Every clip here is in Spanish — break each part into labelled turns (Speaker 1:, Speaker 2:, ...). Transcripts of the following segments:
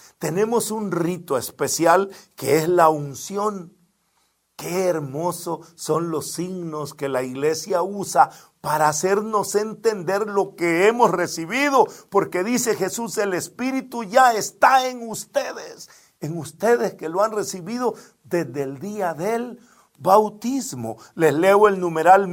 Speaker 1: Tenemos un rito especial que es la unción. Qué hermoso son los signos que la iglesia usa para hacernos entender lo que hemos recibido, porque dice Jesús, el Espíritu ya está en ustedes que lo han recibido desde el día del bautismo. Les leo el numeral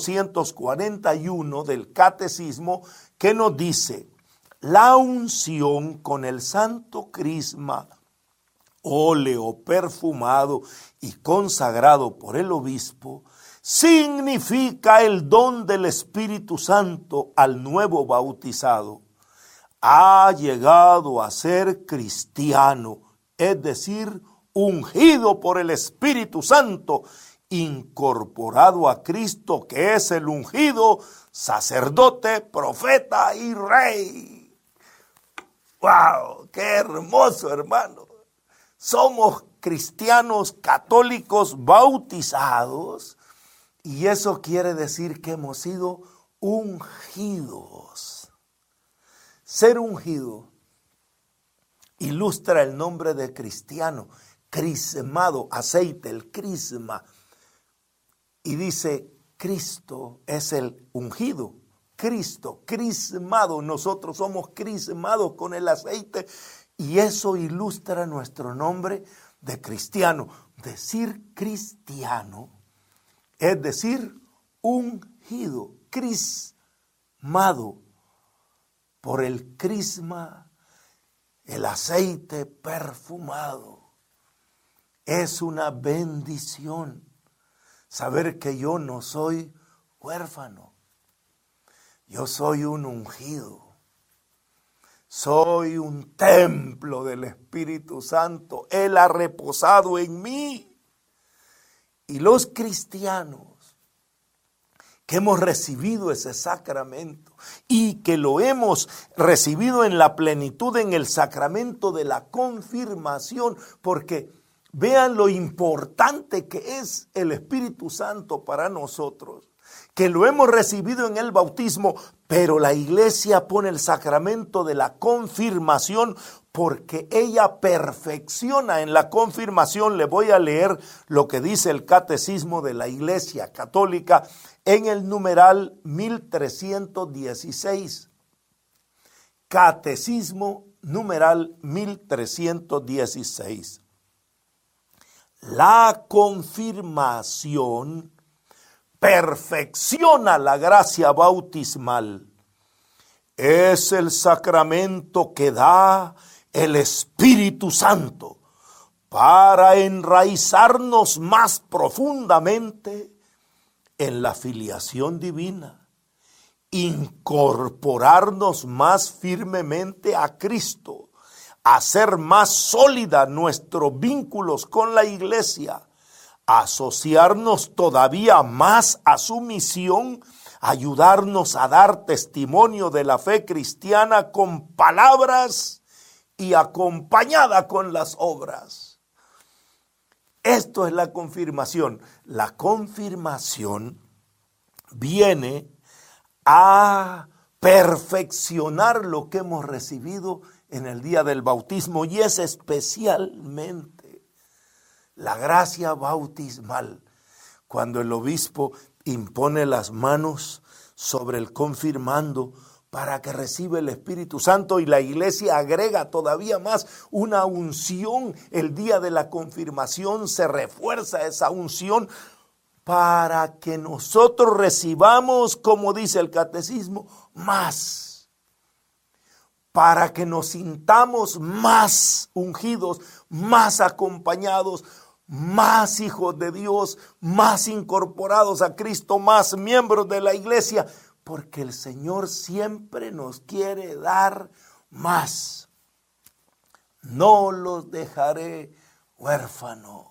Speaker 1: 1241 del Catecismo que nos dice: la unción con el santo crisma, óleo perfumado y consagrado por el obispo, significa el don del Espíritu Santo al nuevo bautizado. Ha llegado a ser cristiano, es decir, ungido por el Espíritu Santo, incorporado a Cristo, que es el ungido, sacerdote, profeta y rey. ¡Wow! ¡Qué hermoso, hermano! Somos cristianos católicos bautizados y eso quiere decir que hemos sido ungidos. Ser ungido ilustra el nombre de cristiano, crismado, aceite, el crisma. Y dice, Cristo es el ungido, Cristo, crismado, nosotros somos crismados con el aceite. Y eso ilustra nuestro nombre de cristiano. Decir cristiano es decir ungido, crismado por el crisma, el aceite perfumado. Es una bendición saber que yo no soy huérfano. Yo soy un ungido. Soy un templo del Espíritu Santo. Él ha reposado en mí. Y los cristianos que hemos recibido ese sacramento y que lo hemos recibido en la plenitud en el sacramento de la confirmación, porque vean lo importante que es el Espíritu Santo para nosotros, que lo hemos recibido en el bautismo, pero la iglesia pone el sacramento de la confirmación porque ella perfecciona en la confirmación. Le voy a leer lo que dice el Catecismo de la Iglesia Católica en el numeral 1316. Catecismo numeral 1316. La confirmación perfecciona la gracia bautismal. Es el sacramento que da el Espíritu Santo para enraizarnos más profundamente en la filiación divina, incorporarnos más firmemente a Cristo, hacer más sólida nuestros vínculos con la iglesia, asociarnos todavía más a su misión, ayudarnos a dar testimonio de la fe cristiana con palabras y acompañada con las obras. Esto es la confirmación. La confirmación viene a perfeccionar lo que hemos recibido en el día del bautismo y es especialmente la gracia bautismal, cuando el obispo impone las manos sobre el confirmando para que reciba el Espíritu Santo y la iglesia agrega todavía más una unción. El día de la confirmación se refuerza esa unción para que nosotros recibamos, como dice el catecismo, más. Para que nos sintamos más ungidos, más acompañados, más hijos de Dios, más incorporados a Cristo, más miembros de la iglesia, porque el Señor siempre nos quiere dar más. No los dejaré huérfanos.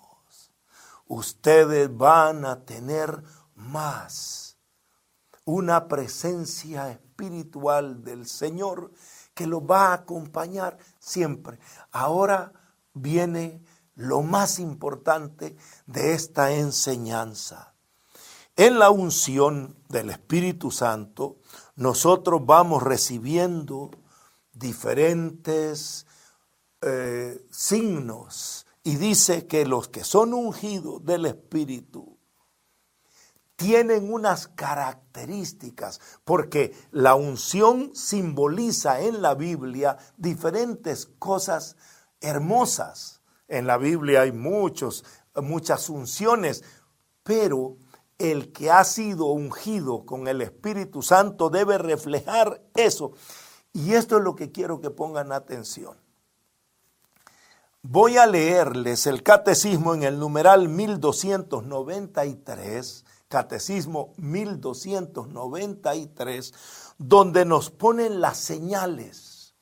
Speaker 1: Ustedes van a tener más. Una presencia espiritual del Señor que los va a acompañar siempre. Ahora viene lo más importante de esta enseñanza. En la unción del Espíritu Santo, nosotros vamos recibiendo diferentes signos y dice que los que son ungidos del Espíritu tienen unas características, porque la unción simboliza en la Biblia diferentes cosas hermosas. En la Biblia hay muchas unciones, pero el que ha sido ungido con el Espíritu Santo debe reflejar eso. Y esto es lo que quiero que pongan atención. Voy a leerles el catecismo en el numeral 1293, catecismo 1293, donde nos ponen las señales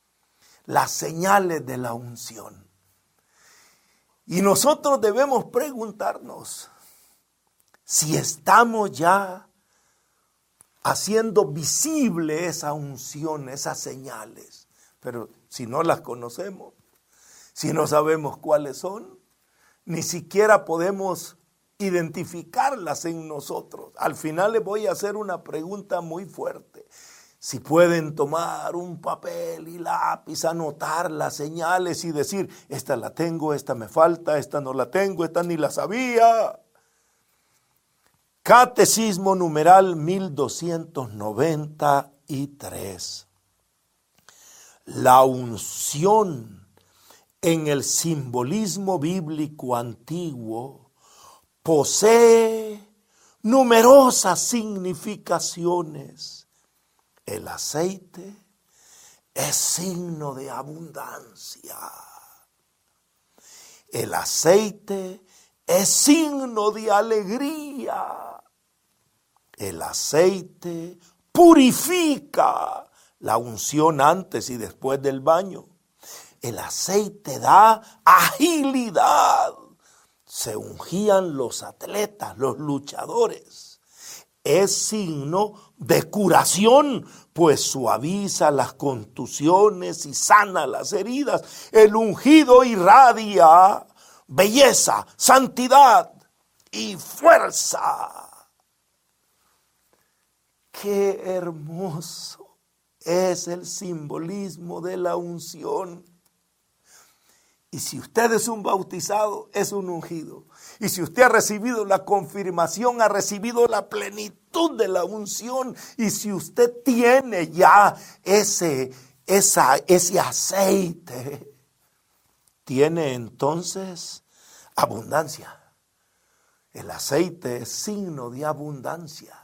Speaker 1: de la unción. Y nosotros debemos preguntarnos si estamos ya haciendo visible esa unción, esas señales. Pero si no las conocemos, si no sabemos cuáles son, ni siquiera podemos identificarlas en nosotros. Al final les voy a hacer una pregunta muy fuerte. Si pueden tomar un papel y lápiz, anotar las señales y decir, esta la tengo, esta me falta, esta no la tengo, esta ni la sabía. Catecismo numeral 1293. La unción en el simbolismo bíblico antiguo posee numerosas significaciones. El aceite es signo de abundancia. El aceite es signo de alegría. El aceite purifica, la unción antes y después del baño. El aceite da agilidad. Se ungían los atletas, los luchadores. Es signo de curación, pues suaviza las contusiones y sana las heridas. El ungido irradia belleza, santidad y fuerza. Qué hermoso es el simbolismo de la unción. Y si usted es un bautizado, es un ungido. Y si usted ha recibido la confirmación, ha recibido la plenitud de la unción. Y si usted tiene ya ese aceite, tiene entonces abundancia. El aceite es signo de abundancia.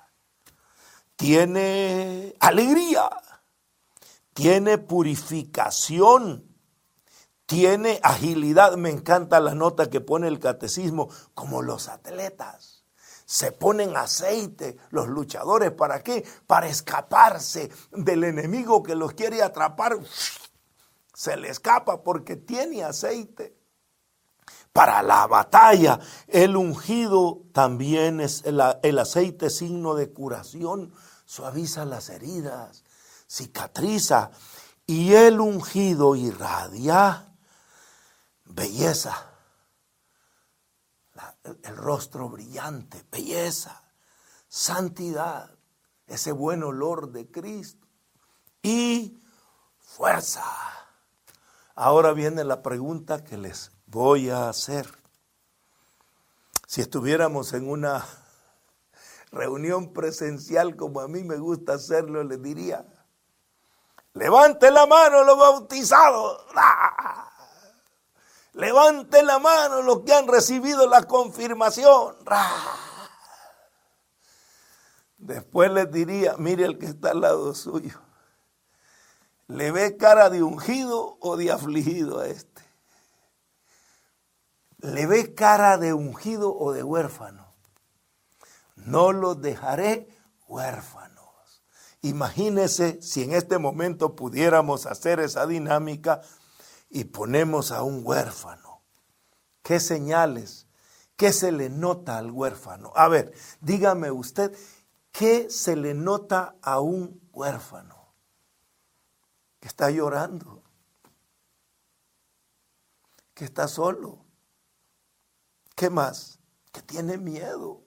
Speaker 1: Tiene alegría, tiene purificación, tiene agilidad. Me encanta la nota que pone el catecismo, como los atletas. Se ponen aceite los luchadores, ¿para qué? Para escaparse del enemigo que los quiere atrapar. Se le escapa porque tiene aceite. Para la batalla, el ungido también es el aceite signo de curación, suaviza las heridas, cicatriza, y el ungido irradia belleza, el rostro brillante, belleza, santidad, ese buen olor de Cristo y fuerza. Ahora viene la pregunta que les voy a hacer. Si estuviéramos en una reunión presencial como a mí me gusta hacerlo, les diría, levante la mano los bautizados. ¡Ah! Levante la mano los que han recibido la confirmación. ¡Ah! Después les diría, mire el que está al lado suyo, ¿le ve cara de ungido o de afligido a este? ¿Le ve cara de ungido o de huérfano? No los dejaré huérfanos. Imagínese si en este momento pudiéramos hacer esa dinámica y ponemos a un huérfano. ¿Qué señales? ¿Qué se le nota al huérfano? A ver, dígame usted, ¿qué se le nota a un huérfano? Que está llorando, que está solo. ¿Qué más? Que tiene miedo,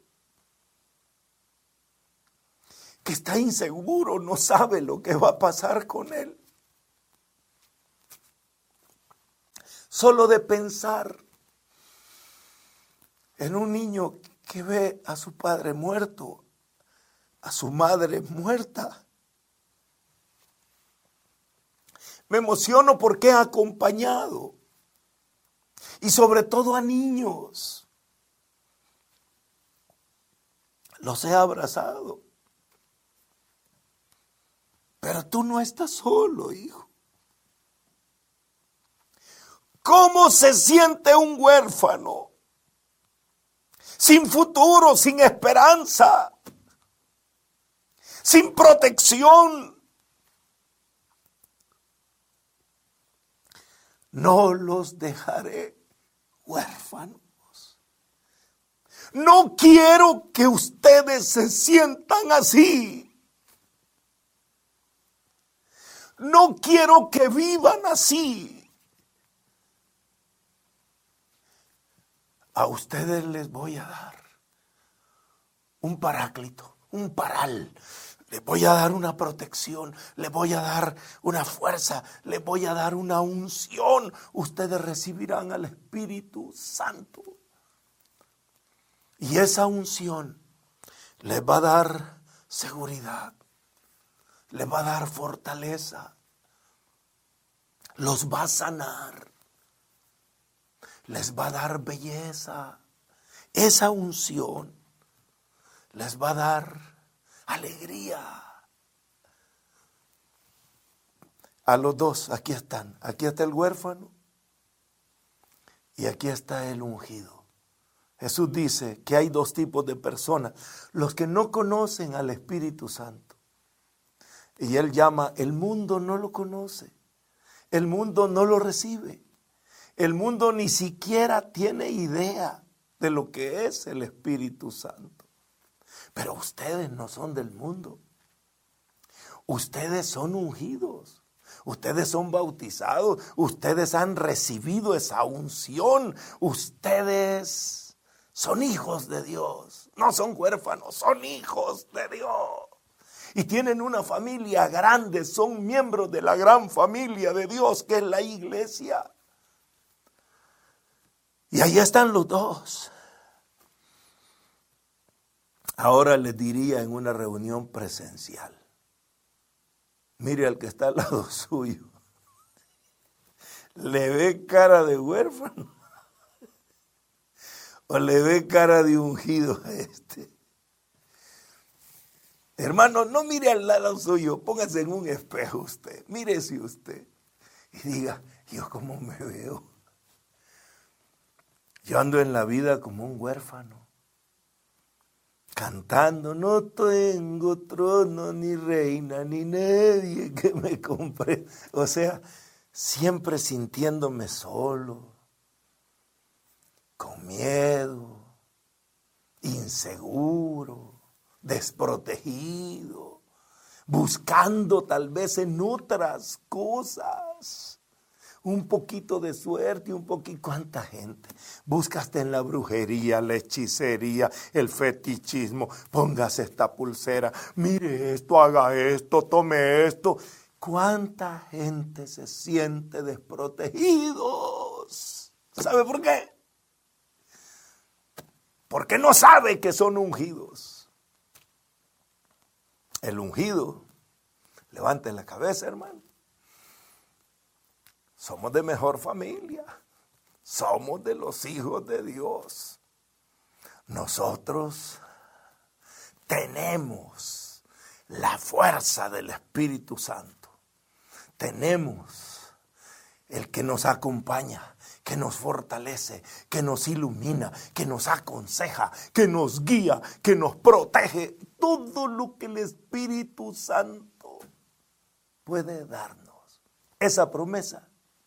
Speaker 1: que está inseguro, no sabe lo que va a pasar con él. Solo de pensar en un niño que ve a su padre muerto, a su madre muerta. Me emociono porque he acompañado, y sobre todo a niños. Los he abrazado. Pero tú no estás solo, hijo. ¿Cómo se siente un huérfano? Sin futuro, sin esperanza, sin protección. No los dejaré huérfanos. No quiero que ustedes se sientan así. No quiero que vivan así. A ustedes les voy a dar un paráclito, un paral. Les voy a dar una protección, les voy a dar una fuerza, les voy a dar una unción. Ustedes recibirán al Espíritu Santo. Y esa unción les va a dar seguridad, les va a dar fortaleza, los va a sanar, les va a dar belleza. Esa unción les va a dar alegría. A los dos, aquí están. Aquí está el huérfano y aquí está el ungido. Jesús dice que hay dos tipos de personas: los que no conocen al Espíritu Santo. Y Él llama, el mundo no lo conoce, el mundo no lo recibe, el mundo ni siquiera tiene idea de lo que es el Espíritu Santo. Pero ustedes no son del mundo, ustedes son ungidos, ustedes son bautizados, ustedes han recibido esa unción, ustedes son hijos de Dios, no son huérfanos, son hijos de Dios. Y tienen una familia grande, son miembros de la gran familia de Dios que es la iglesia. Y ahí están los dos. Ahora les diría en una reunión presencial: mire al que está al lado suyo, ¿le ve cara de huérfano o le ve cara de ungido a este? Hermano, no mire al lado suyo, póngase en un espejo usted, mírese usted y diga: ¿yo cómo me veo? Yo ando en la vida como un huérfano, cantando: no tengo trono, ni reina, ni nadie que me compre. O sea, siempre sintiéndome solo, con miedo, inseguro, desprotegido, buscando tal vez en otras cosas un poquito de suerte, un poquito. ¿Cuánta gente busca hasta en la brujería, la hechicería, el fetichismo? Póngase esta pulsera, mire esto, haga esto, tome esto. ¿Cuánta gente se siente desprotegidos? ¿Sabe por qué? Porque no sabe que son ungidos. El ungido, levante la cabeza, hermano. Somos de mejor familia. Somos de los hijos de Dios. Nosotros tenemos la fuerza del Espíritu Santo. Tenemos el que nos acompaña, que nos fortalece, que nos ilumina, que nos aconseja, que nos guía, que nos protege. Todo lo que el Espíritu Santo puede darnos. Esa promesa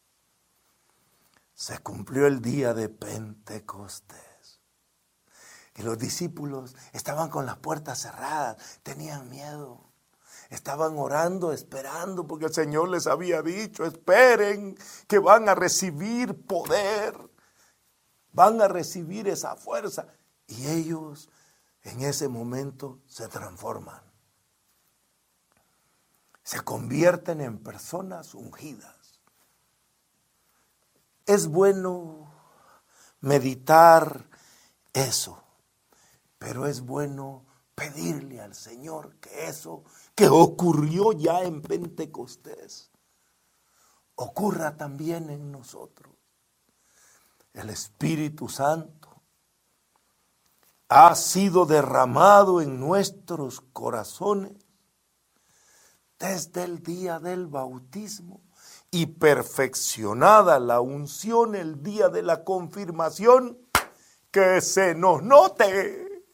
Speaker 1: se cumplió el día de Pentecostés. Y los discípulos estaban con las puertas cerradas, tenían miedo. Estaban orando, esperando, porque el Señor les había dicho: esperen que van a recibir poder, van a recibir esa fuerza. Y ellos en ese momento se transforman. Se convierten en personas ungidas. Es bueno meditar eso, pero es bueno pedirle al Señor que eso que ocurrió ya en Pentecostés ocurra también en nosotros. El Espíritu Santo ha sido derramado en nuestros corazones desde el día del bautismo y perfeccionada la unción el día de la confirmación, que se nos note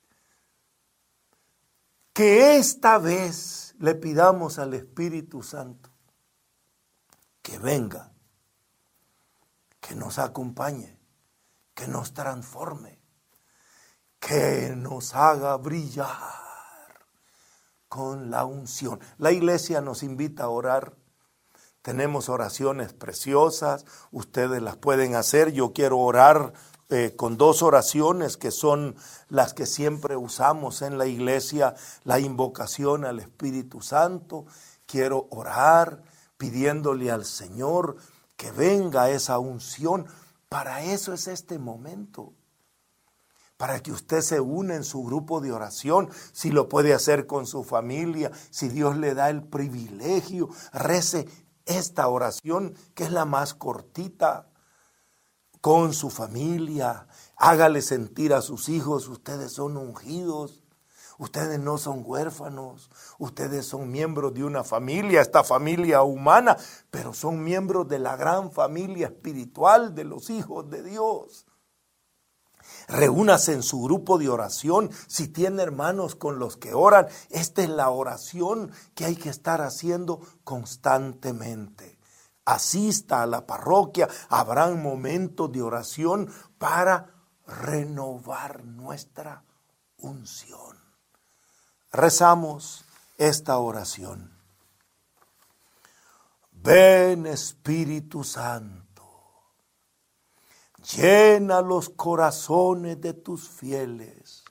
Speaker 1: que esta vez le pidamos al Espíritu Santo que venga, que nos acompañe, que nos transforme, que nos haga brillar con la unción. La iglesia nos invita a orar. Tenemos oraciones preciosas, ustedes las pueden hacer. Yo quiero orar con dos oraciones que son las que siempre usamos en la iglesia, la invocación al Espíritu Santo. Quiero orar pidiéndole al Señor que venga esa unción. Para eso es este momento, para que usted se una en su grupo de oración, si lo puede hacer con su familia, si Dios le da el privilegio, rece esta oración que es la más cortita con su familia. Hágale sentir a sus hijos, ustedes son ungidos, ustedes no son huérfanos, ustedes son miembros de una familia, esta familia humana, pero son miembros de la gran familia espiritual de los hijos de Dios. Reúnase en su grupo de oración. Si tiene hermanos con los que oran, esta es la oración que hay que estar haciendo constantemente. Asista a la parroquia, habrán momentos de oración para renovar nuestra unción. Rezamos esta oración. Ven, Espíritu Santo. Llena los corazones de tus fieles,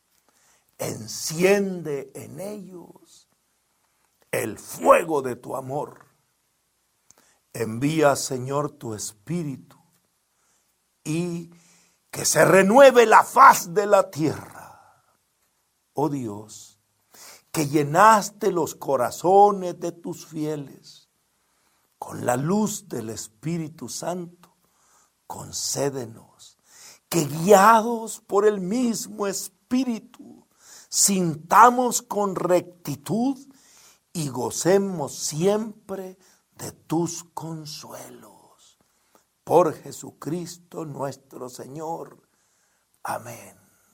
Speaker 1: enciende en ellos el fuego de tu amor. Envía, Señor, tu Espíritu y que se renueve la faz de la tierra. Oh Dios, que llenaste los corazones de tus fieles con la luz del Espíritu Santo, concédenos que guiados por el mismo Espíritu sintamos con rectitud y gocemos siempre de tus consuelos. Por Jesucristo nuestro Señor. Amén.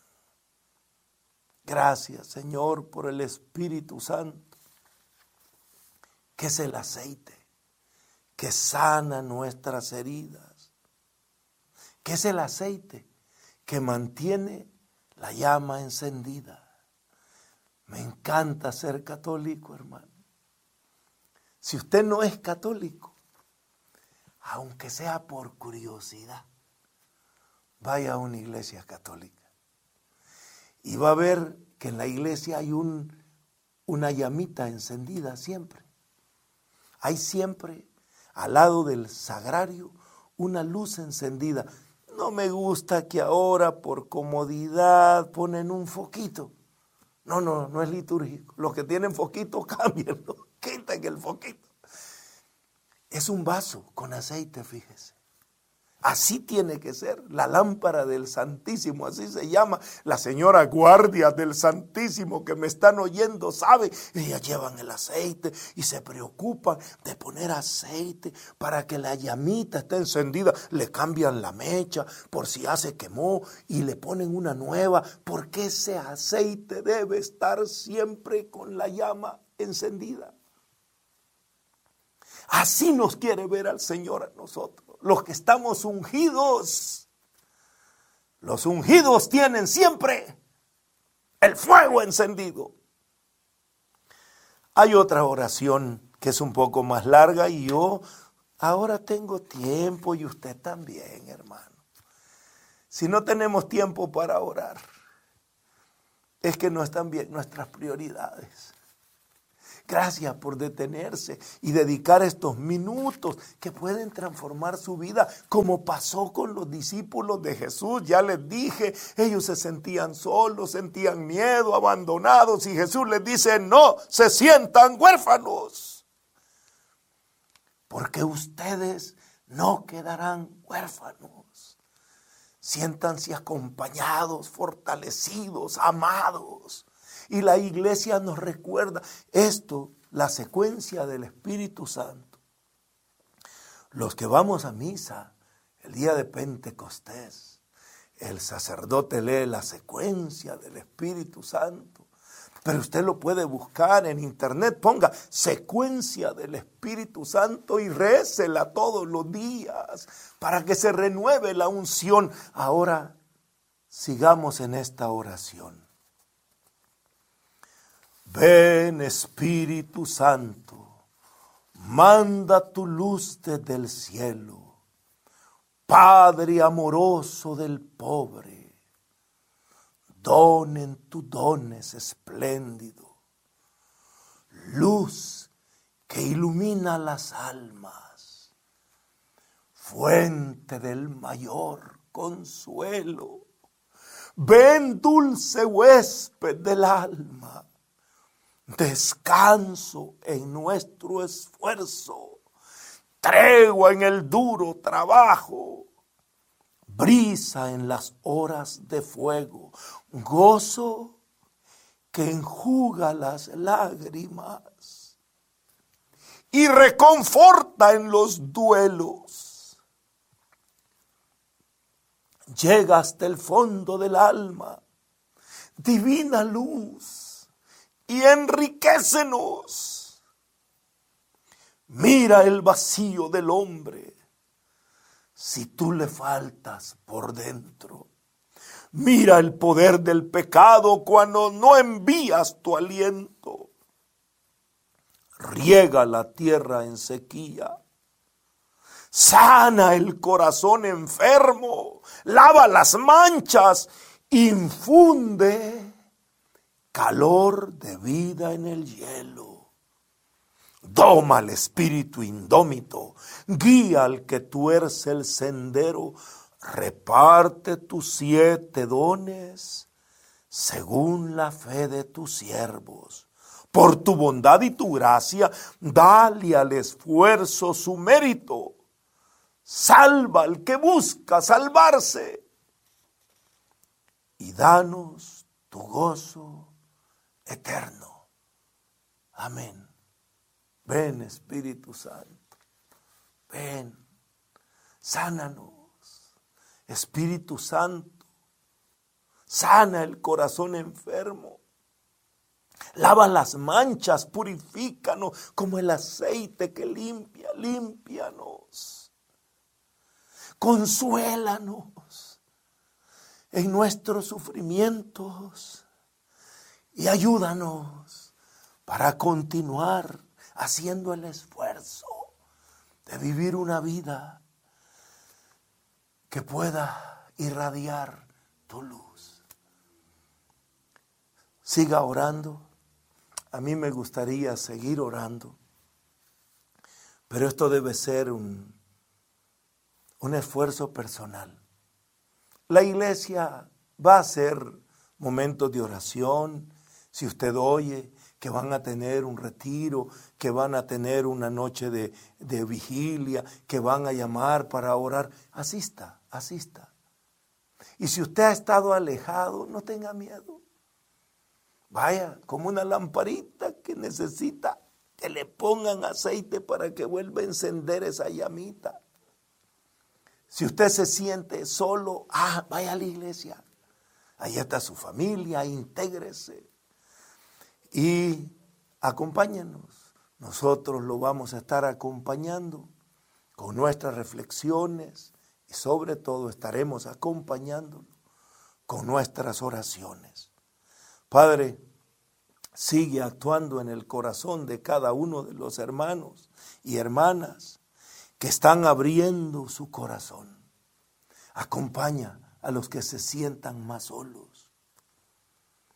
Speaker 1: Gracias, Señor, por el Espíritu Santo, que es el aceite que sana nuestras heridas, que es el aceite que mantiene la llama encendida. Me encanta ser católico, hermano. Si usted no es católico, aunque sea por curiosidad, vaya a una iglesia católica y va a ver que en la iglesia hay una llamita encendida siempre. Hay siempre al lado del sagrario una luz encendida. No me gusta que ahora por comodidad ponen un foquito. No es litúrgico. Los que tienen foquito, cámbienlo, quiten el foquito. Es un vaso con aceite, fíjese. Así tiene que ser la lámpara del Santísimo, así se llama. La señora guardia del Santísimo que me están oyendo sabe, ellas llevan el aceite y se preocupan de poner aceite para que la llamita esté encendida. Le cambian la mecha por si ya se quemó y le ponen una nueva, porque ese aceite debe estar siempre con la llama encendida. Así nos quiere ver al Señor a nosotros. Los que estamos ungidos, los ungidos tienen siempre el fuego encendido. Hay otra oración que es un poco más larga y yo ahora tengo tiempo y usted también, hermano. Si no tenemos tiempo para orar, es que no están bien nuestras prioridades. Gracias por detenerse y dedicar estos minutos que pueden transformar su vida, como pasó con los discípulos de Jesús. Ya les dije, ellos se sentían solos, sentían miedo, abandonados, y Jesús les dice: no se sientan huérfanos, porque ustedes no quedarán huérfanos. Siéntanse acompañados, fortalecidos, amados. Y la iglesia nos recuerda esto, la secuencia del Espíritu Santo. Los que vamos a misa el día de Pentecostés, el sacerdote lee la secuencia del Espíritu Santo. Pero usted lo puede buscar en internet, ponga secuencia del Espíritu Santo y récela todos los días para que se renueve la unción. Ahora sigamos en esta oración. Ven, Espíritu Santo, manda tu luz desde el cielo, Padre amoroso del pobre. Donen tus dones espléndido, luz que ilumina las almas, fuente del mayor consuelo. Ven, dulce huésped del alma, descanso en nuestro esfuerzo, tregua en el duro trabajo, brisa en las horas de fuego, gozo que enjuga las lágrimas y reconforta en los duelos. Llega hasta el fondo del alma, divina luz, y enriquécenos. Mira el vacío del hombre, si tú le faltas por dentro. Mira el poder del pecado cuando no envías tu aliento. Riega la tierra en sequía. Sana el corazón enfermo. Lava las manchas. Infunde calor de vida en el hielo. Doma al espíritu indómito, guía al que tuerce el sendero, reparte tus 7 dones según la fe de tus siervos. Por tu bondad y tu gracia, dale al esfuerzo su mérito. Salva al que busca salvarse y danos tu gozo eterno. Amén. Ven, Espíritu Santo, ven, sánanos. Espíritu Santo, sana el corazón enfermo. Lava las manchas, purifícanos como el aceite que limpia, límpianos. Consuélanos en nuestros sufrimientos y ayúdanos para continuar haciendo el esfuerzo de vivir una vida que pueda irradiar tu luz. Siga orando. A mí me gustaría seguir orando, pero esto debe ser un esfuerzo personal. La iglesia va a hacer momentos de oración. Si usted oye que van a tener un retiro, que van a tener una noche de vigilia, que van a llamar para orar, asista. Y si usted ha estado alejado, no tenga miedo. Vaya, como una lamparita que necesita que le pongan aceite para que vuelva a encender esa llamita. Si usted se siente solo, vaya a la iglesia. Allá está su familia, intégrese. Y acompáñenos. Nosotros lo vamos a estar acompañando con nuestras reflexiones y sobre todo estaremos acompañándolo con nuestras oraciones. Padre, sigue actuando en el corazón de cada uno de los hermanos y hermanas que están abriendo su corazón. Acompaña a los que se sientan más solos.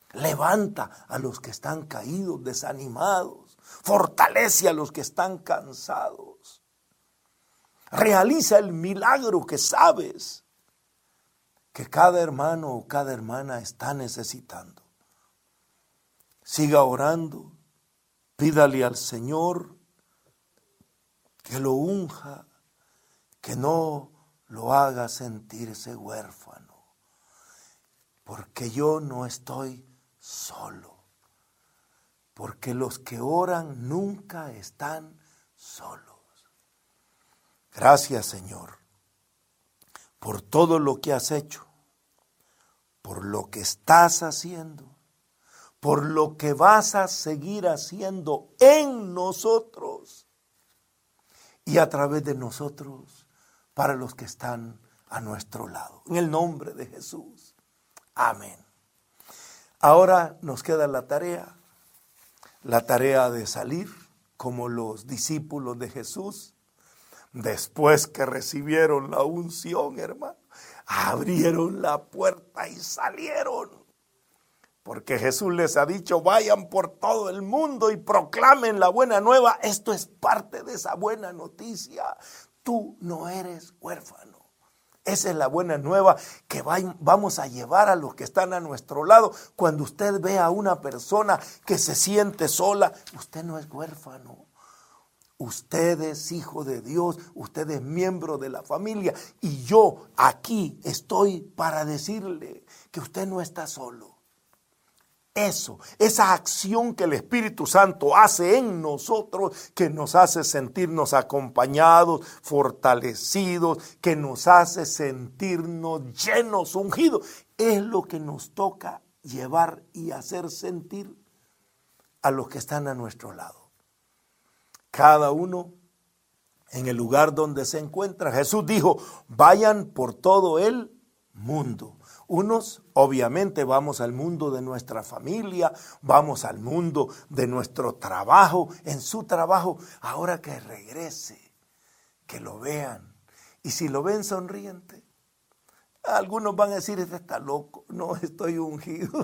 Speaker 1: Levanta a los que están caídos, desanimados. Fortalece a los que están cansados. Realiza el milagro que sabes que cada hermano o cada hermana está necesitando. Siga orando. Pídale al Señor que lo unja, que no lo haga sentirse huérfano. Porque yo no estoy solo. Porque los que oran nunca están solos. Gracias, Señor, por todo lo que has hecho, por lo que estás haciendo, por lo que vas a seguir haciendo en nosotros y a través de nosotros para los que están a nuestro lado. En el nombre de Jesús. Amén. Ahora nos queda la tarea de salir como los discípulos de Jesús. Después que recibieron la unción, hermano, abrieron la puerta y salieron. Porque Jesús les ha dicho, vayan por todo el mundo y proclamen la buena nueva. Esto es parte de esa buena noticia. Tú no eres huérfano. Esa es la buena nueva que vamos a llevar a los que están a nuestro lado. Cuando usted ve a una persona que se siente sola, usted no es huérfano. Usted es hijo de Dios, usted es miembro de la familia y yo aquí estoy para decirle que usted no está solo. Esa acción que el Espíritu Santo hace en nosotros, que nos hace sentirnos acompañados, fortalecidos, que nos hace sentirnos llenos, ungidos, es lo que nos toca llevar y hacer sentir a los que están a nuestro lado. Cada uno en el lugar donde se encuentra. Jesús dijo, vayan por todo el mundo. Unos, obviamente, vamos al mundo de nuestra familia, vamos al mundo de nuestro trabajo, en su trabajo. Ahora que regrese, que lo vean. Y si lo ven sonriente, algunos van a decir, este está loco. No, estoy ungido.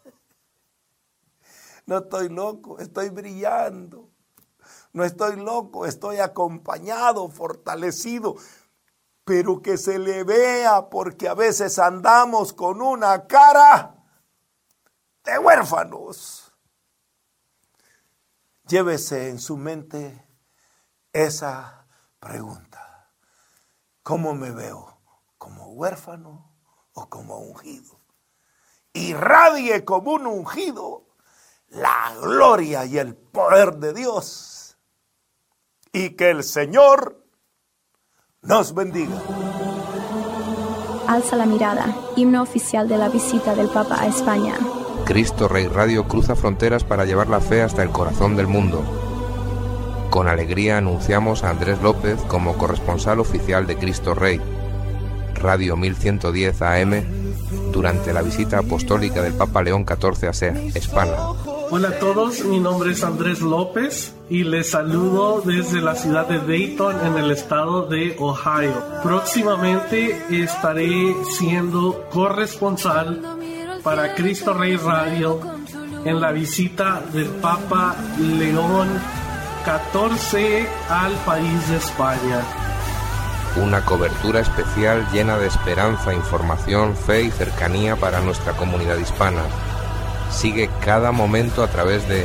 Speaker 1: No estoy loco, estoy brillando. No estoy loco, estoy acompañado, fortalecido, pero que se le vea porque a veces andamos con una cara de huérfanos. Llévese en su mente esa pregunta. ¿Cómo me veo? ¿Como huérfano o como ungido? Irradie como un ungido la gloria y el poder de Dios. Y que el Señor nos bendiga.
Speaker 2: Alza la mirada, himno oficial de la visita del Papa a España.
Speaker 3: Cristo Rey Radio cruza fronteras para llevar la fe hasta el corazón del mundo. Con alegría anunciamos a Andrés López como corresponsal oficial de Cristo Rey, Radio 1110 AM, durante la visita apostólica del Papa León XIV a España.
Speaker 4: Hola a todos, mi nombre es Andrés López y les saludo desde la ciudad de Dayton en el estado de Ohio. Próximamente estaré siendo corresponsal para Cristo Rey Radio en la visita del Papa León XIV al país de España.
Speaker 3: Una cobertura especial llena de esperanza, información, fe y cercanía para nuestra comunidad hispana. Sigue cada momento a través de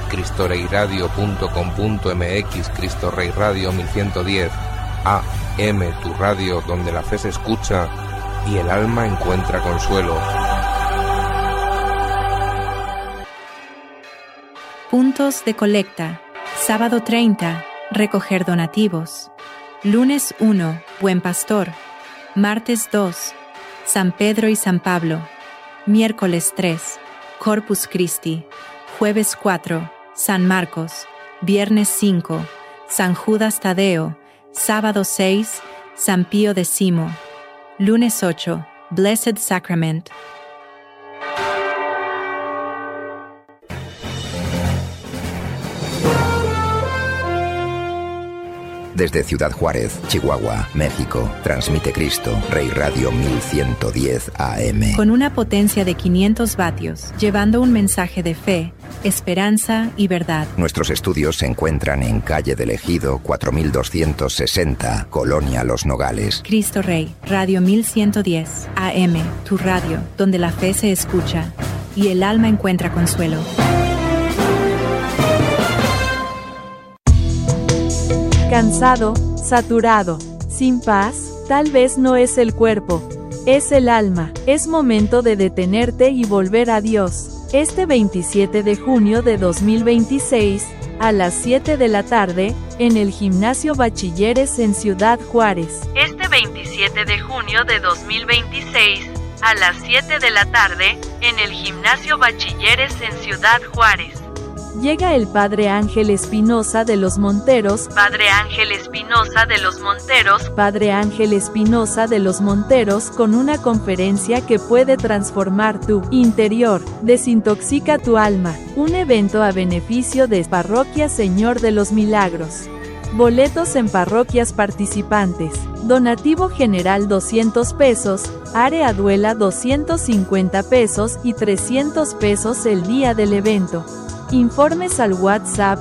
Speaker 3: cristoreiradio.com.mx, Cristo Rey Radio 1110 AM, tu radio donde la fe se escucha y el alma encuentra consuelo.
Speaker 5: Puntos de colecta. Sábado 30, recoger donativos. Lunes 1, Buen Pastor. Martes 2, San Pedro y San Pablo. Miércoles 3, Corpus Christi. Jueves 4, San Marcos. Viernes 5, San Judas Tadeo. Sábado 6, San Pío X. Lunes 8, Blessed Sacrament.
Speaker 6: Desde Ciudad Juárez, Chihuahua, México, transmite Cristo Rey Radio 1110 AM.
Speaker 5: Con una potencia de 500 vatios, llevando un mensaje de fe, esperanza y verdad.
Speaker 6: Nuestros estudios se encuentran en Calle del Ejido 4260, Colonia Los Nogales.
Speaker 5: Cristo Rey, Radio 1110 AM, tu radio, donde la fe se escucha y el alma encuentra consuelo.
Speaker 7: Cansado, saturado, sin paz, tal vez no es el cuerpo, es el alma. Es momento de detenerte y volver a Dios. Este 27 de junio de 2026, a las 7 de la tarde, en el Gimnasio Bachilleres en Ciudad Juárez. Este 27 de junio de 2026, a las 7 de la tarde, en el Gimnasio Bachilleres en Ciudad Juárez. Llega el Padre Ángel Espinosa de los Monteros, Padre Ángel Espinosa de los Monteros, Padre Ángel Espinosa de los Monteros con una conferencia que puede transformar tu interior, desintoxica tu alma, un evento a beneficio de Parroquia Señor de los Milagros. Boletos en parroquias participantes, donativo general 200 pesos, área duela 250 pesos y 300 pesos el día del evento. Informes al WhatsApp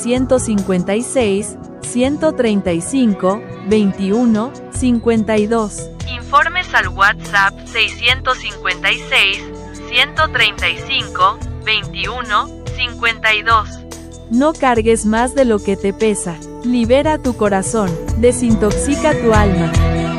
Speaker 7: 655-135-21-52. Informes al WhatsApp 655-135-21-52. No cargues más de lo que te pesa. Libera tu corazón. Desintoxica tu alma.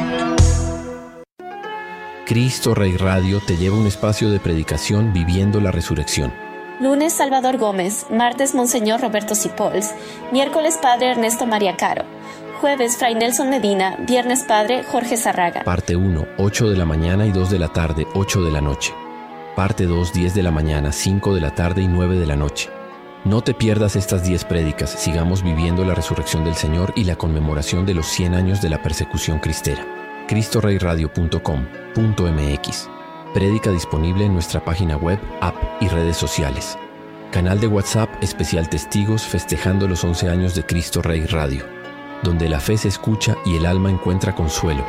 Speaker 8: Cristo Rey Radio te lleva a un espacio de predicación viviendo la resurrección.
Speaker 9: Lunes, Salvador Gómez. Martes, Monseñor Roberto Cipols. Miércoles, Padre Ernesto María Caro. Jueves, Fray Nelson Medina. Viernes, Padre Jorge Zarraga.
Speaker 8: Parte 1, 8 de la mañana y 2 de la tarde, 8 de la noche. Parte 2, 10 de la mañana, 5 de la tarde y 9 de la noche. No te pierdas estas 10 prédicas. Sigamos viviendo la resurrección del Señor y la conmemoración de los 100 años de la persecución cristera. CristoReyRadio.com.mx. Prédica disponible en nuestra página web, app y redes sociales. Canal de WhatsApp especial Testigos festejando los 11 años de Cristo Rey Radio, donde la fe se escucha y el alma encuentra consuelo.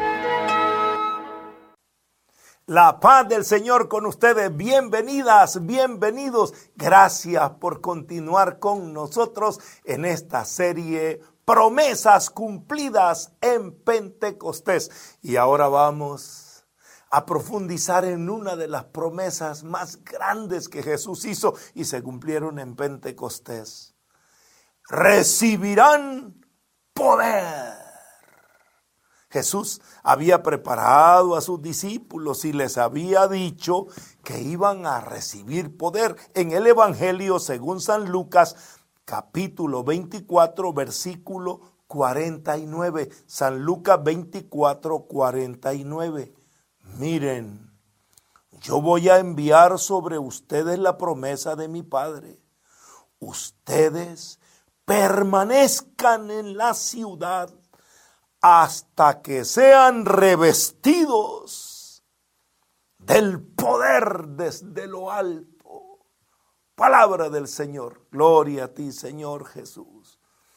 Speaker 1: La paz del Señor con ustedes. Bienvenidas, bienvenidos. Gracias por continuar con nosotros en esta serie Promesas Cumplidas en Pentecostés. Y ahora vamos a profundizar en una de las promesas más grandes que Jesús hizo y se cumplieron en Pentecostés. Recibirán poder. Jesús había preparado a sus discípulos y les había dicho que iban a recibir poder. En el Evangelio según San Lucas, capítulo 24, versículo 49. San Lucas 24, 49. Miren, yo voy a enviar sobre ustedes la promesa de mi Padre. Ustedes permanezcan en la ciudad hasta que sean revestidos del poder desde lo alto. Palabra del Señor. Gloria a ti, Señor Jesús.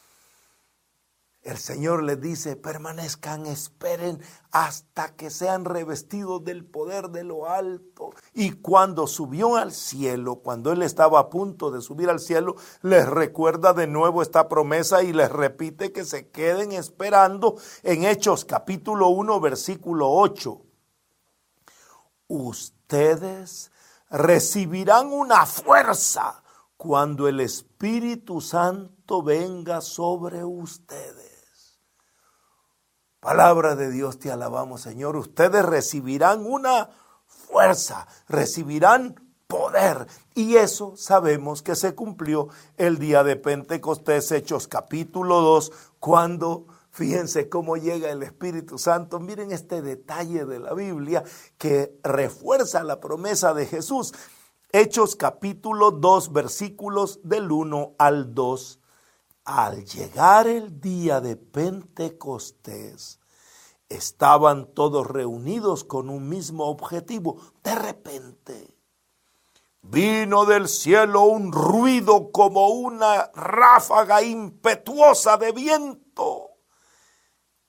Speaker 1: El Señor les dice, permanezcan, esperen hasta que sean revestidos del poder de lo alto. Y cuando subió al cielo, cuando Él estaba a punto de subir al cielo, les recuerda de nuevo esta promesa y les repite que se queden esperando en Hechos capítulo 1, versículo 8. Ustedes recibirán una fuerza cuando el Espíritu Santo venga sobre ustedes. Palabra de Dios, te alabamos, Señor. Ustedes recibirán una fuerza, recibirán poder. Y eso sabemos que se cumplió el día de Pentecostés, Hechos capítulo 2, cuando, fíjense cómo llega el Espíritu Santo. Miren este detalle de la Biblia que refuerza la promesa de Jesús. Hechos capítulo 2, versículos del 1 al 2. Al llegar el día de Pentecostés, estaban todos reunidos con un mismo objetivo. De repente, vino del cielo un ruido como una ráfaga impetuosa de viento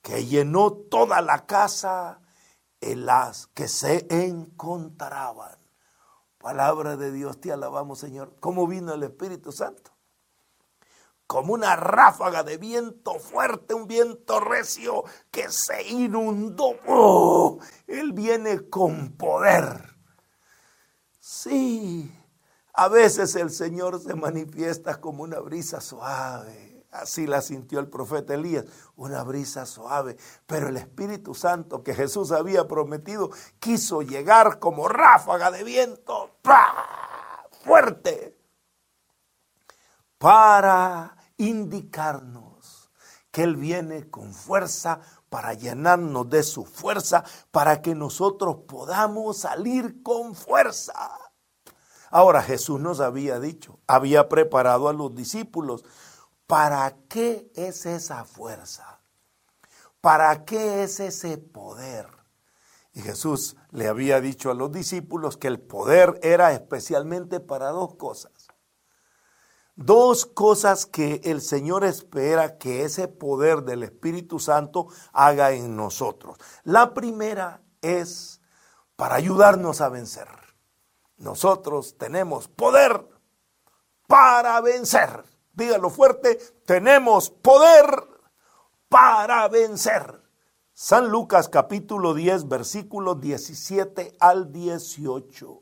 Speaker 1: que llenó toda la casa en las que se encontraban. Palabra de Dios, te alabamos, Señor. ¿Cómo vino el Espíritu Santo? Como una ráfaga de viento fuerte, un viento recio que se inundó. ¡Oh! Él viene con poder. Sí, a veces el Señor se manifiesta como una brisa suave. Así la sintió el profeta Elías, una brisa suave. Pero el Espíritu Santo que Jesús había prometido quiso llegar como ráfaga de viento. ¡Pah! Fuerte. Para indicarnos que Él viene con fuerza, para llenarnos de su fuerza, para que nosotros podamos salir con fuerza. Ahora Jesús nos había dicho, había preparado a los discípulos. ¿Para qué es esa fuerza? ¿Para qué es ese poder? Y Jesús le había dicho a los discípulos que el poder era especialmente para dos cosas. Dos cosas que el Señor espera que ese poder del Espíritu Santo haga en nosotros. La primera es para ayudarnos a vencer. Nosotros tenemos poder para vencer. Dígalo fuerte, tenemos poder para vencer. San Lucas capítulo 10, versículos 17 al 18.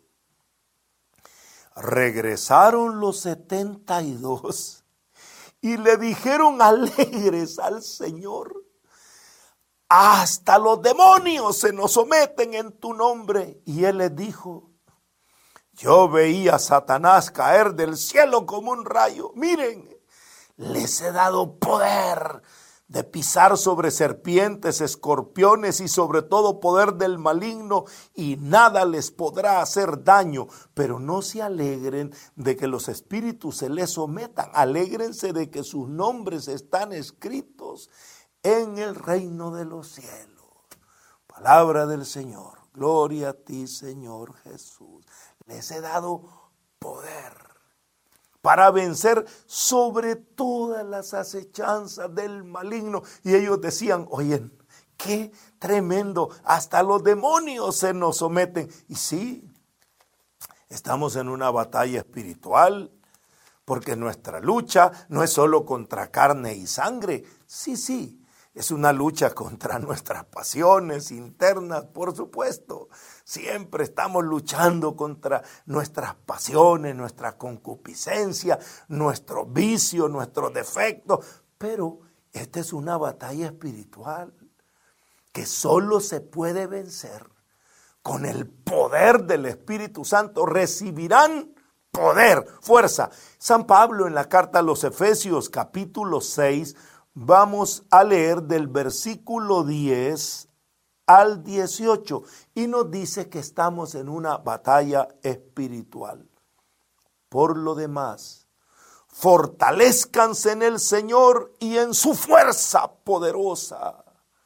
Speaker 1: Regresaron los 72 y le dijeron alegres al Señor: hasta los demonios se nos someten en tu nombre. Y Él les dijo: yo veía a Satanás caer del cielo como un rayo. Miren, les he dado poder de pisar sobre serpientes, escorpiones y sobre todo poder del maligno, y nada les podrá hacer daño. Pero no se alegren de que los espíritus se les sometan. Alégrense de que sus nombres están escritos en el reino de los cielos. Palabra del Señor. Gloria a ti, Señor Jesús. Les he dado poder para vencer sobre todas las acechanzas del maligno. Y ellos decían: oye, qué tremendo, hasta los demonios se nos someten. Y sí, estamos en una batalla espiritual, porque nuestra lucha no es solo contra carne y sangre. Sí, es una lucha contra nuestras pasiones internas, por supuesto. Siempre estamos luchando contra nuestras pasiones, nuestra concupiscencia, nuestro vicio, nuestros defectos. Pero esta es una batalla espiritual que solo se puede vencer con el poder del Espíritu Santo. Recibirán poder, fuerza. San Pablo en la carta a los Efesios capítulo 6, vamos a leer del versículo 10 al 18 y nos dice que estamos en una batalla espiritual. Por lo demás, fortalezcanse en el Señor y en su fuerza poderosa.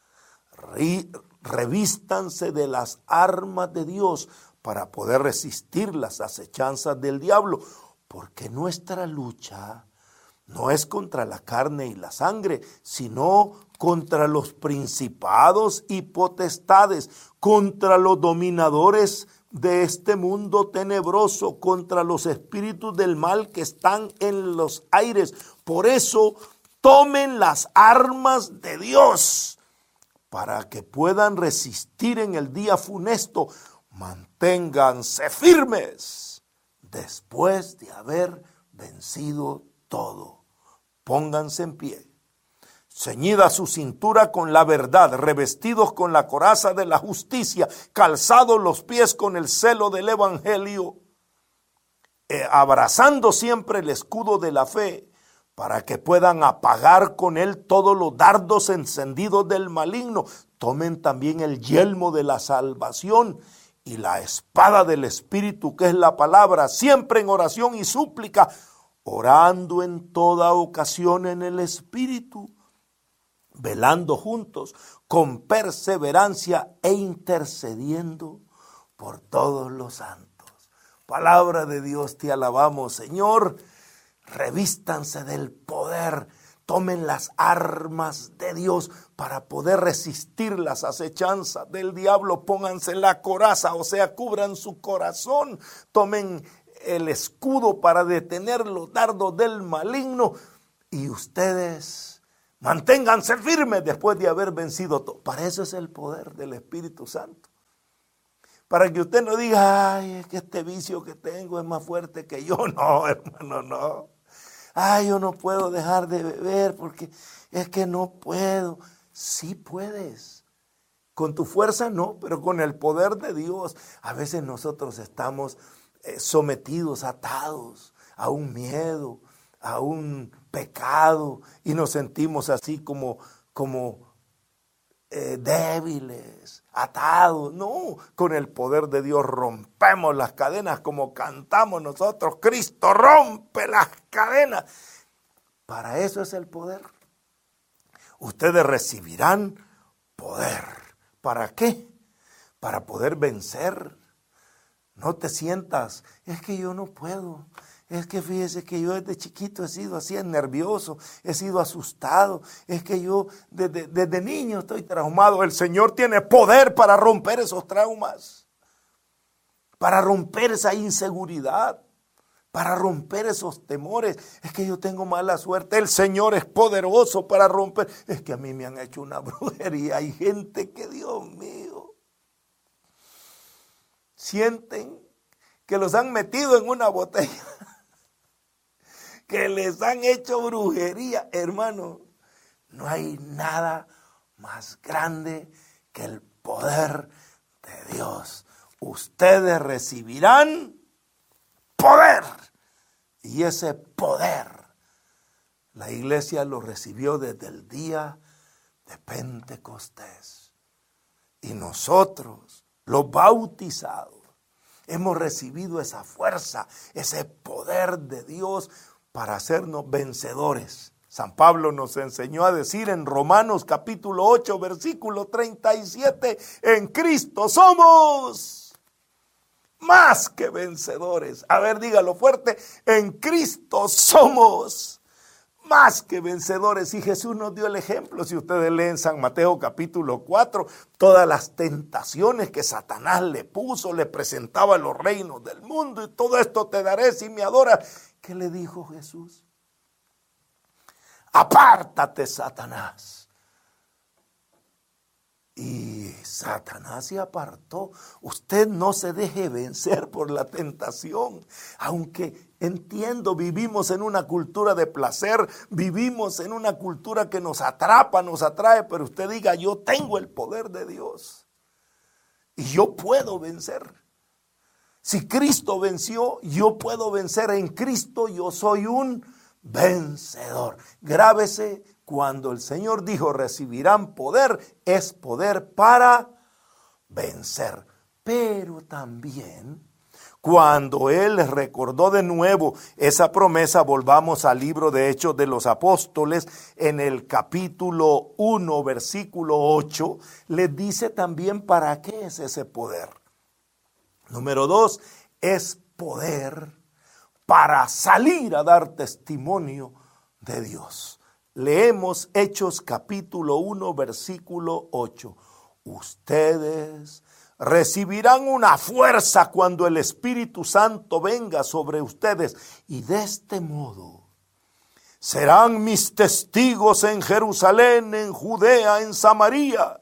Speaker 1: Revístanse de las armas de Dios para poder resistir las acechanzas del diablo, porque nuestra lucha no es contra la carne y la sangre, sino contra los principados y potestades, contra los dominadores de este mundo tenebroso, contra los espíritus del mal que están en los aires. Por eso, tomen las armas de Dios para que puedan resistir en el día funesto. Manténganse firmes después de haber vencido todo. Pónganse en pie, ceñida su cintura con la verdad, revestidos con la coraza de la justicia, calzados los pies con el celo del evangelio, abrazando siempre el escudo de la fe, para que puedan apagar con él todos los dardos encendidos del maligno. Tomen también el yelmo de la salvación y la espada del Espíritu, que es la palabra, siempre en oración y súplica, orando en toda ocasión en el Espíritu, velando juntos con perseverancia e intercediendo por todos los santos. Palabra de Dios, te alabamos, Señor. Revístanse del poder, Tomen las armas de Dios para poder resistir las acechanzas del diablo. Pónganse la coraza, o sea, cubran su corazón. Tomen el escudo para detener los dardos del maligno. Y ustedes manténganse firmes después de haber vencido todo. Para eso es el poder del Espíritu Santo. Para que usted no diga, ay, es que este vicio que tengo es más fuerte que yo. No, hermano, no. Ay, yo no puedo dejar de beber porque es que no puedo. Sí puedes. Con tu fuerza no, pero con el poder de Dios. A veces nosotros estamos sometidos, atados a un miedo, a un pecado y nos sentimos así como débiles, atados. No, con el poder de Dios rompemos las cadenas como cantamos nosotros. Cristo rompe las cadenas. Para eso es el poder. Ustedes recibirán poder. ¿Para qué? Para poder vencer. No te sientas, es que yo no puedo. Es que fíjese que yo desde chiquito he sido así, nervioso, he sido asustado. Es que yo desde niño estoy traumado. El Señor tiene poder para romper esos traumas, para romper esa inseguridad, para romper esos temores. Es que yo tengo mala suerte. El Señor es poderoso para romper. Es que a mí me han hecho una brujería. Hay gente que, Dios mío, sienten que los han metido en una botella, que les han hecho brujería. Hermano, no hay nada más grande que el poder de Dios. Ustedes recibirán poder. Y ese poder, la iglesia lo recibió desde el día de Pentecostés. Y nosotros, los bautizados, hemos recibido esa fuerza, ese poder de Dios para hacernos vencedores. San Pablo nos enseñó a decir en Romanos capítulo 8, versículo 37, en Cristo somos más que vencedores. A ver, dígalo fuerte, en Cristo somos más que vencedores. Y Jesús nos dio el ejemplo. Si ustedes leen San Mateo capítulo 4, todas las tentaciones que Satanás le puso, le presentaba los reinos del mundo y todo esto te daré si me adoras. ¿Qué le dijo Jesús? Apártate, Satanás. Y Satanás se apartó. Usted no se deje vencer por la tentación. Aunque entiendo, vivimos en una cultura de placer, vivimos en una cultura que nos atrapa, nos atrae, pero usted diga, yo tengo el poder de Dios y yo puedo vencer. Si Cristo venció, yo puedo vencer. En Cristo yo soy un vencedor. Grábese, cuando el Señor dijo recibirán poder, es poder para vencer. Pero también, cuando Él les recordó de nuevo esa promesa, volvamos al libro de Hechos de los Apóstoles, en el capítulo 1, versículo 8, les dice también para qué es ese poder. Número 2, es poder para salir a dar testimonio de Dios. Leemos Hechos capítulo 1, versículo 8. Ustedes recibirán una fuerza cuando el Espíritu Santo venga sobre ustedes y de este modo serán mis testigos en Jerusalén, en Judea, en Samaria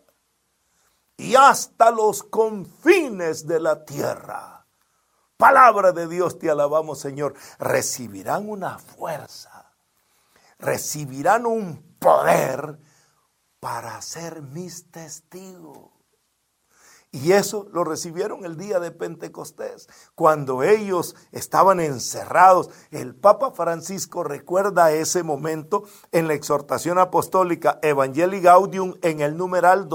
Speaker 1: y hasta los confines de la tierra. Palabra de Dios, te alabamos, Señor. Recibirán una fuerza, recibirán un poder para ser mis testigos. Y eso lo recibieron el día de Pentecostés, cuando ellos estaban encerrados. El Papa Francisco recuerda ese momento en la exhortación apostólica Evangelii Gaudium, en el numeral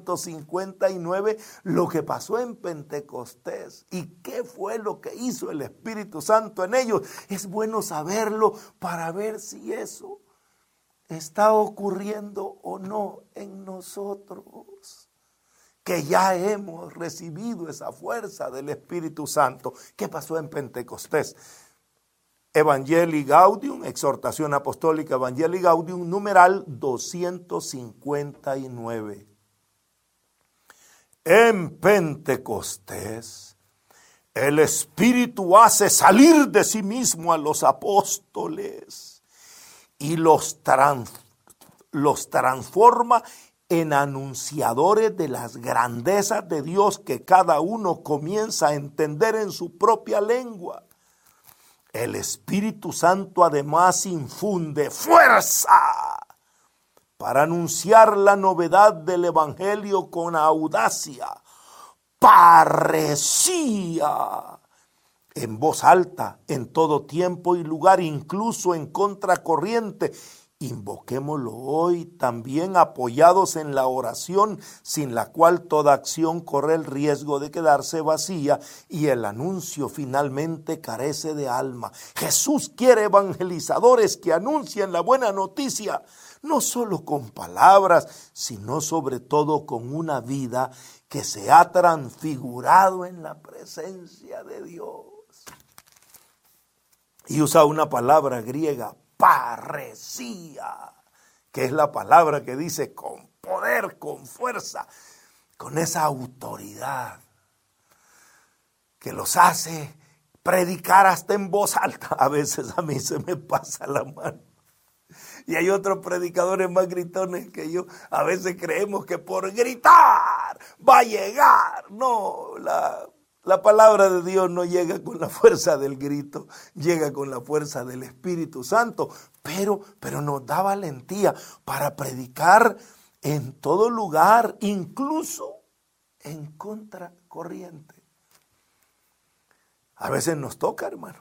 Speaker 1: 259, lo que pasó en Pentecostés y qué fue lo que hizo el Espíritu Santo en ellos. Es bueno saberlo para ver si eso está ocurriendo o no en nosotros, que ya hemos recibido esa fuerza del Espíritu Santo. ¿Qué pasó en Pentecostés? Evangelii Gaudium, Exhortación Apostólica Evangelii Gaudium, numeral 259. En Pentecostés, el Espíritu hace salir de sí mismo a los apóstoles y los transforma en anunciadores de las grandezas de Dios que cada uno comienza a entender en su propia lengua. El Espíritu Santo además infunde fuerza para anunciar la novedad del Evangelio con audacia, parresía, en voz alta, en todo tiempo y lugar, incluso en contracorriente. Invoquémoslo hoy también apoyados en la oración, sin la cual toda acción corre el riesgo de quedarse vacía y el anuncio finalmente carece de alma. Jesús quiere evangelizadores que anuncien la buena noticia, no solo con palabras, sino sobre todo con una vida que se ha transfigurado en la presencia de Dios. Y usa una palabra griega, parresía, que es la palabra que dice con poder, con fuerza, con esa autoridad que los hace predicar hasta en voz alta. A veces a mí se me pasa la mano. Y hay otros predicadores más gritones que yo. A veces creemos que por gritar va a llegar. No, la palabra de Dios no llega con la fuerza del grito, llega con la fuerza del Espíritu Santo, pero nos da valentía para predicar en todo lugar, incluso en contracorriente. A veces nos toca, hermano.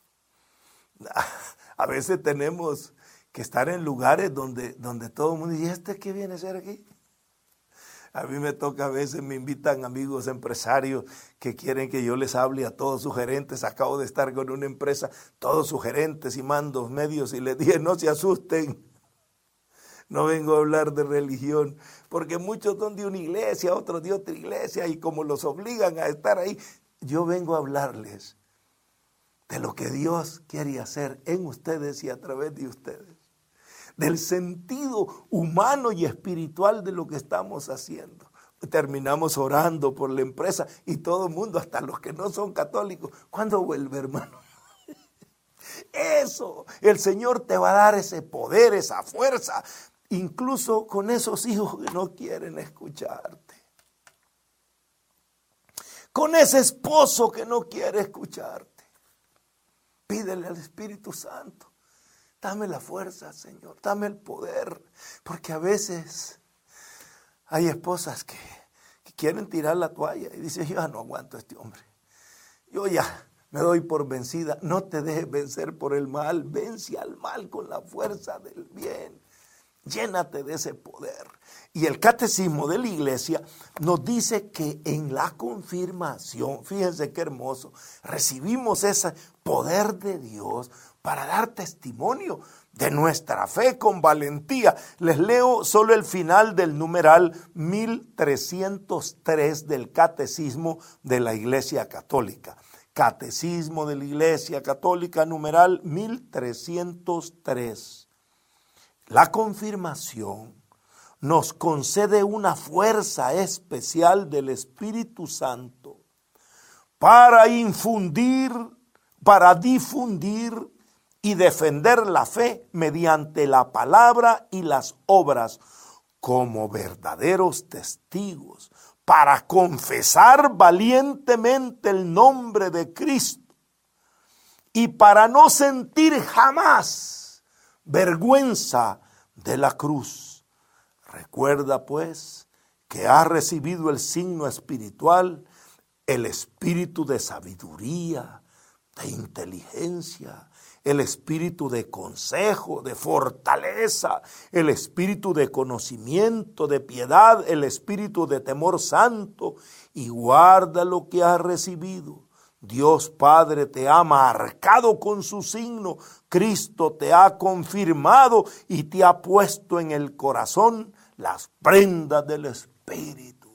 Speaker 1: A veces tenemos que estar en lugares donde todo el mundo dice, ¿y este qué viene a hacer aquí? A mí me toca, a veces me invitan amigos empresarios que quieren que yo les hable a todos sus gerentes. Acabo de estar con una empresa, todos sus gerentes y mandos medios, y les dije, no se asusten, no vengo a hablar de religión, porque muchos son de una iglesia, otros de otra iglesia, y como los obligan a estar ahí, yo vengo a hablarles de lo que Dios quiere hacer en ustedes y a través de ustedes, del sentido humano y espiritual de lo que estamos haciendo. Terminamos orando por la empresa y todo el mundo, hasta los que no son católicos, ¿cuándo vuelve, hermano? Eso, el Señor te va a dar ese poder, esa fuerza, incluso con esos hijos que no quieren escucharte, con ese esposo que no quiere escucharte. Pídele al Espíritu Santo. Dame la fuerza, Señor, dame el poder, porque a veces hay esposas que quieren tirar la toalla y dicen, yo ya no aguanto a este hombre, yo ya me doy por vencida. No te dejes vencer por el mal, vence al mal con la fuerza del bien, llénate de ese poder. Y el catecismo de la iglesia nos dice que en la confirmación, fíjense qué hermoso, recibimos ese poder de Dios para dar testimonio de nuestra fe con valentía. Les leo solo el final del numeral 1303 del Catecismo de la Iglesia Católica. Catecismo de la Iglesia Católica, numeral 1303. La confirmación nos concede una fuerza especial del Espíritu Santo para difundir y defender la fe mediante la palabra y las obras como verdaderos testigos, para confesar valientemente el nombre de Cristo y para no sentir jamás vergüenza de la cruz. Recuerda pues que has recibido el signo espiritual, el espíritu de sabiduría, de inteligencia, el espíritu de consejo, de fortaleza, el espíritu de conocimiento, de piedad, el espíritu de temor santo, y guarda lo que has recibido. Dios Padre te ha marcado con su signo, Cristo te ha confirmado y te ha puesto en el corazón las prendas del Espíritu.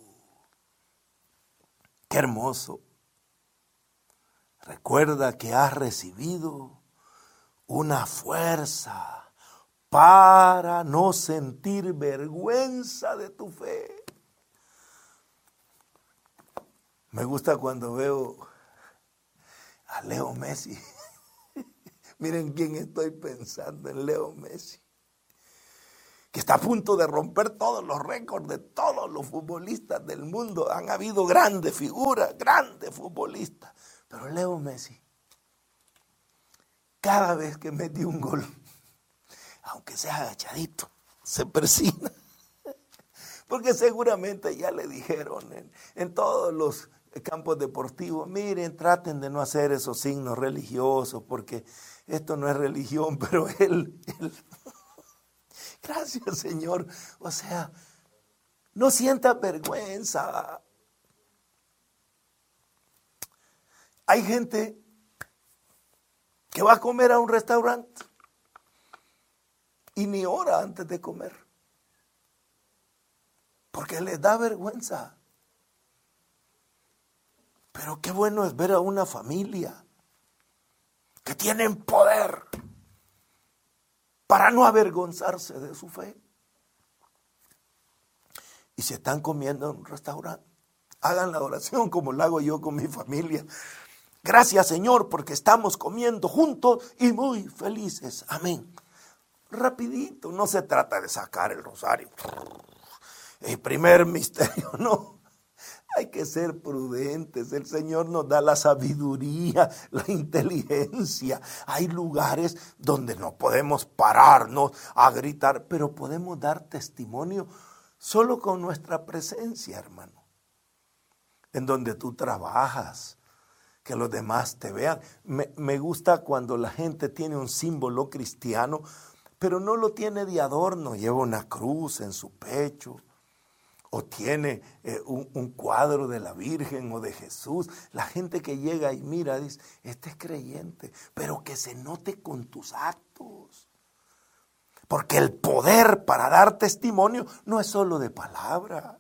Speaker 1: ¡Qué hermoso! Recuerda que has recibido una fuerza para no sentir vergüenza de tu fe. Me gusta cuando veo a Leo Messi. Miren quién estoy pensando, en Leo Messi, que está a punto de romper todos los récords de todos los futbolistas del mundo. Han habido grandes figuras, grandes futbolistas, pero Leo Messi, cada vez que mete un gol, aunque sea agachadito, se persina, porque seguramente ya le dijeron en todos los campos deportivos, miren, traten de no hacer esos signos religiosos, porque esto no es religión, pero él gracias, Señor. O sea, no sientas vergüenza. Hay gente que va a comer a un restaurante y ni ora antes de comer, porque les da vergüenza. Pero qué bueno es ver a una familia que tienen poder para no avergonzarse de su fe. Y si están comiendo en un restaurante, hagan la oración como la hago yo con mi familia. Gracias, Señor, porque estamos comiendo juntos y muy felices. Amén. Rapidito, no se trata de sacar el rosario. El primer misterio, no. Hay que ser prudentes. El Señor nos da la sabiduría, la inteligencia. Hay lugares donde no podemos pararnos a gritar, pero podemos dar testimonio solo con nuestra presencia, hermano. En donde tú trabajas, que los demás te vean. Me gusta cuando la gente tiene un símbolo cristiano, pero no lo tiene de adorno. Lleva una cruz en su pecho. O tiene un cuadro de la Virgen o de Jesús. La gente que llega y mira dice, este es creyente, pero que se note con tus actos. Porque el poder para dar testimonio no es solo de palabra.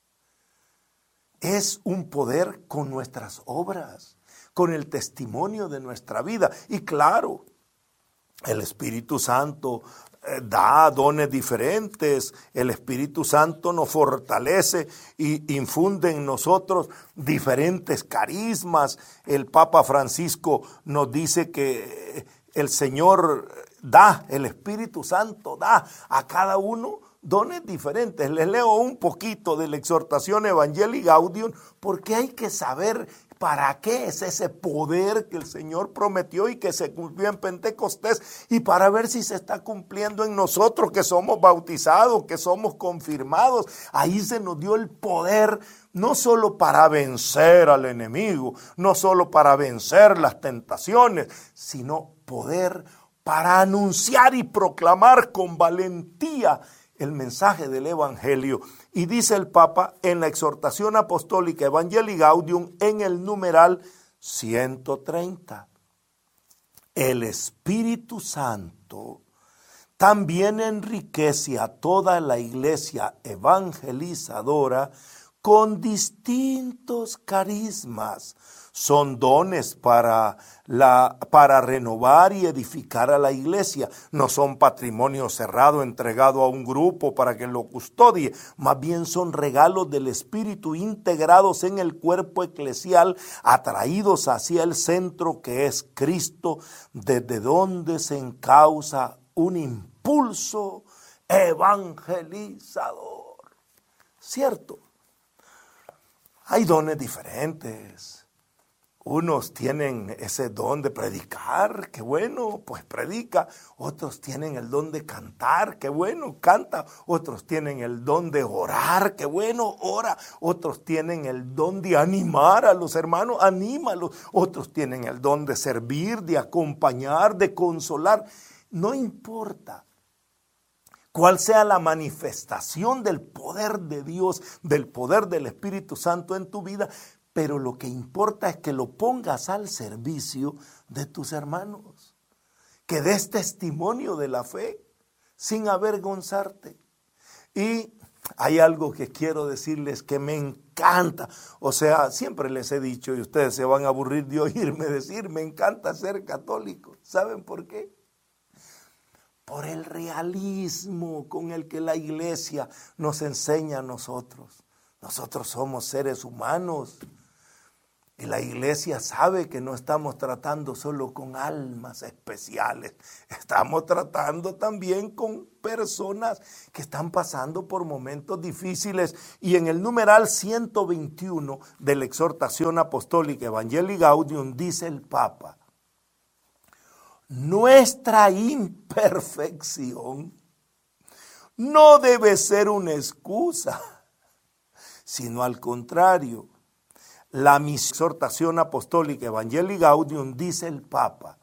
Speaker 1: Es un poder con nuestras obras, con el testimonio de nuestra vida. Y claro, el Espíritu Santo da dones diferentes. El Espíritu Santo nos fortalece y infunde en nosotros diferentes carismas. El Papa Francisco nos dice que el Señor da, el Espíritu Santo da a cada uno dones diferentes. Les leo un poquito de la exhortación Evangelii Gaudium, porque hay que saber para qué es ese poder que el Señor prometió y que se cumplió en Pentecostés, y para ver si se está cumpliendo en nosotros que somos bautizados, que somos confirmados. Ahí se nos dio el poder no solo para vencer al enemigo, no solo para vencer las tentaciones, sino poder para anunciar y proclamar con valentía el mensaje del Evangelio. Y dice el Papa en la exhortación apostólica Evangelii Gaudium en el numeral 130. El Espíritu Santo también enriquece a toda la iglesia evangelizadora con distintos carismas. Son dones para renovar y edificar a la iglesia. No son patrimonio cerrado entregado a un grupo para que lo custodie. Más bien son regalos del Espíritu integrados en el cuerpo eclesial, atraídos hacia el centro que es Cristo, desde donde se encausa un impulso evangelizador. ¿Cierto? Hay dones diferentes. Unos tienen ese don de predicar, qué bueno, pues predica. Otros tienen el don de cantar, qué bueno, canta. Otros tienen el don de orar, qué bueno, ora. Otros tienen el don de animar a los hermanos, anímalos. Otros tienen el don de servir, de acompañar, de consolar. No importa cuál sea la manifestación del poder de Dios, del poder del Espíritu Santo en tu vida, pero lo que importa es que lo pongas al servicio de tus hermanos, que des testimonio de la fe sin avergonzarte. Y hay algo que quiero decirles que me encanta, o sea, siempre les he dicho y ustedes se van a aburrir de oírme decir, me encanta ser católico. ¿Saben por qué? por el realismo con el que la iglesia nos enseña a nosotros. Nosotros somos seres humanos y la iglesia sabe que no estamos tratando solo con almas especiales. Estamos tratando también con personas que están pasando por momentos difíciles. Y en el numeral 121 de la exhortación apostólica Evangelii Gaudium dice el Papa: nuestra imperfección no debe ser una excusa, sino al contrario. La exhortación apostólica Evangelii Gaudium dice el Papa: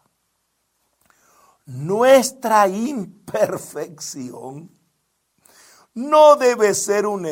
Speaker 1: nuestra imperfección no debe ser una